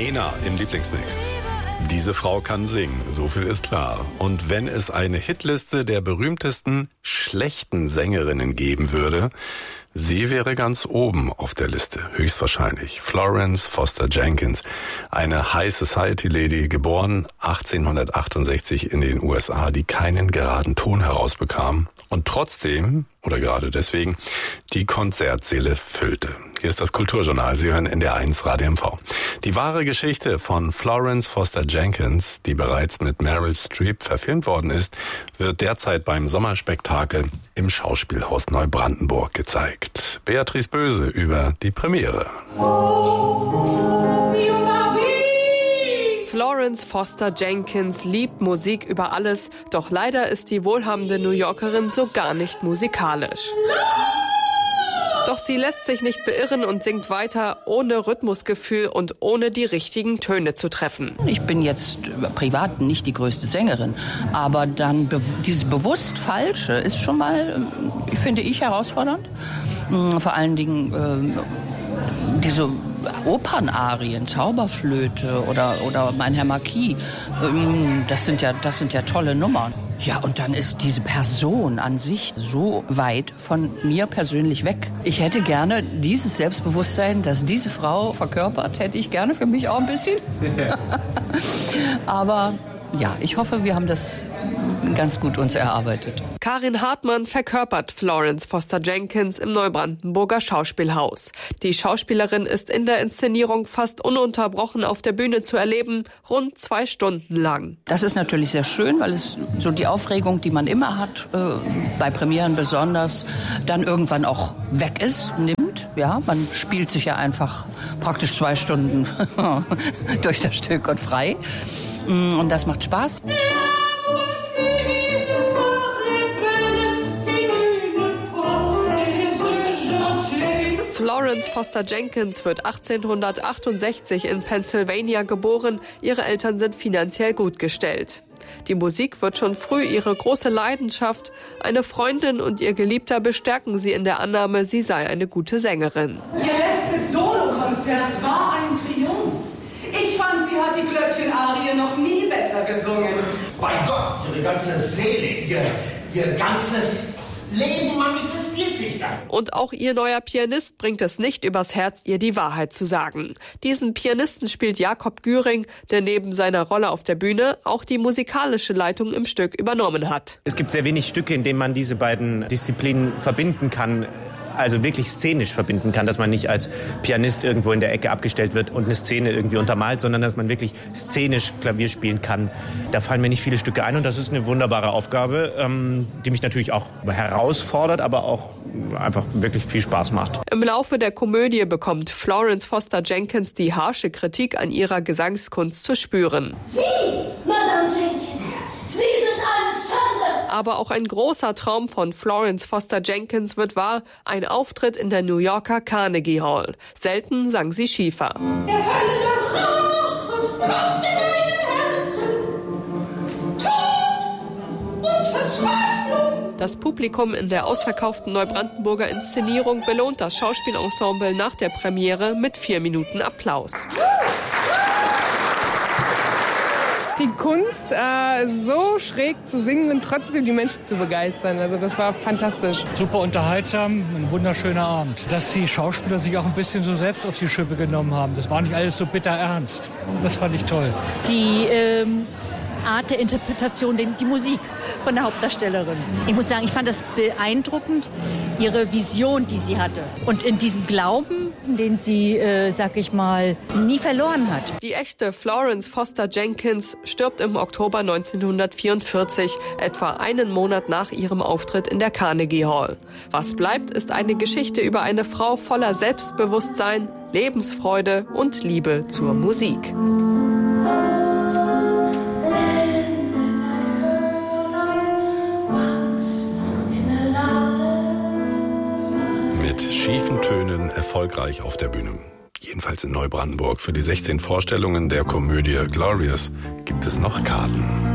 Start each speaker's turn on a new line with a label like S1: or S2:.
S1: Nena im Lieblingsmix. Diese Frau kann singen, so viel ist klar. Und wenn es eine Hitliste der berühmtesten schlechten Sängerinnen geben würde, sie wäre ganz oben auf der Liste, höchstwahrscheinlich. Florence Foster Jenkins, eine High Society Lady, geboren 1868 in den USA, die keinen geraden Ton herausbekam und trotzdem, oder gerade deswegen, die Konzertsäle füllte. Hier ist das Kulturjournal. Sie hören NDR 1 Radio MV. Die wahre Geschichte von Florence Foster Jenkins, die bereits mit Meryl Streep verfilmt worden ist, wird derzeit beim Sommerspektakel im Schauspielhaus Neubrandenburg gezeigt. Beatrice Böse über die Premiere.
S2: Florence Foster Jenkins liebt Musik über alles, doch leider ist die wohlhabende New Yorkerin so gar nicht musikalisch. Doch sie lässt sich nicht beirren und singt weiter ohne Rhythmusgefühl und ohne die richtigen Töne zu treffen.
S3: Ich bin jetzt privat nicht die größte Sängerin, aber dann dieses bewusst Falsche ist schon mal, finde ich, herausfordernd. Vor allen Dingen diese Opernarien, Zauberflöte oder Mein Herr Marquis, das sind ja tolle Nummern. Ja, und dann ist diese Person an sich so weit von mir persönlich weg. Ich hätte gerne dieses Selbstbewusstsein, das diese Frau verkörpert, hätte ich gerne für mich auch ein bisschen. Aber ja, ich hoffe, wir haben das ganz gut uns erarbeitet.
S2: Karin Hartmann verkörpert Florence Foster Jenkins im Neubrandenburger Schauspielhaus. Die Schauspielerin ist in der Inszenierung fast ununterbrochen auf der Bühne zu erleben, rund 2 Stunden lang.
S3: Das ist natürlich sehr schön, weil es so die Aufregung, die man immer hat, bei Premieren besonders, dann irgendwann auch weg ist, nimmt. Ja, man spielt sich ja einfach praktisch 2 Stunden durch das Stück und frei. Und das macht Spaß.
S2: Florence Foster Jenkins wird 1868 in Pennsylvania geboren. Ihre Eltern sind finanziell gut gestellt. Die Musik wird schon früh ihre große Leidenschaft. Eine Freundin und ihr Geliebter bestärken sie in der Annahme, sie sei eine gute Sängerin.
S4: Ihr letztes Solokonzert war ein Triumph. Ich fand, sie hat die Glöckchenarie noch nie besser gesungen.
S5: Bei Gott, ihre ganze Seele, ihr ganzes Leben manifestiert sich dann.
S2: Und auch ihr neuer Pianist bringt es nicht übers Herz, ihr die Wahrheit zu sagen. Diesen Pianisten spielt Jakob Güring, der neben seiner Rolle auf der Bühne auch die musikalische Leitung im Stück übernommen hat.
S6: Es gibt sehr wenig Stücke, in denen man diese beiden Disziplinen verbinden kann. Also wirklich szenisch verbinden kann, dass man nicht als Pianist irgendwo in der Ecke abgestellt wird und eine Szene irgendwie untermalt, sondern dass man wirklich szenisch Klavier spielen kann. Da fallen mir nicht viele Stücke ein und das ist eine wunderbare Aufgabe, die mich natürlich auch herausfordert, aber auch einfach wirklich viel Spaß macht.
S2: Im Laufe der Komödie bekommt Florence Foster Jenkins die harsche Kritik an ihrer Gesangskunst zu spüren.
S7: Sie, Madame Jenkins, Sie sind eine Schande!
S2: Aber auch ein großer Traum von Florence Foster Jenkins wird wahr, ein Auftritt in der New Yorker Carnegie Hall. Selten sang sie Schiefer.
S7: Der Hölle Rauch kocht in meinem Herzen, Tod und Verzweiflung.
S2: Das Publikum in der ausverkauften Neubrandenburger Inszenierung belohnt das Schauspielensemble nach der Premiere mit 4 Minuten Applaus.
S8: Die Kunst, so schräg zu singen und trotzdem die Menschen zu begeistern. Also das war fantastisch.
S9: Super unterhaltsam, ein wunderschöner Abend. Dass die Schauspieler sich auch ein bisschen so selbst auf die Schippe genommen haben. Das war nicht alles so bitter ernst. Das fand ich toll.
S10: Die Art der Interpretation, die Musik von der Hauptdarstellerin. Ich muss sagen, ich fand das beeindruckend, ihre Vision, die sie hatte. Und in diesem Glauben, den sie, sag ich mal, nie verloren hat.
S2: Die echte Florence Foster Jenkins stirbt im Oktober 1944, etwa einen Monat nach ihrem Auftritt in der Carnegie Hall. Was bleibt, ist eine Geschichte über eine Frau voller Selbstbewusstsein, Lebensfreude und Liebe zur Musik.
S1: Mit schiefen Tönen erfolgreich auf der Bühne. Jedenfalls in Neubrandenburg. Für die 16 Vorstellungen der Komödie Glorious gibt es noch Karten.